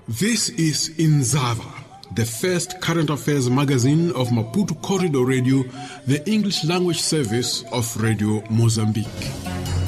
This is Inzava, the first current affairs magazine of Maputo Corridor Radio, the English language service of Radio Mozambique.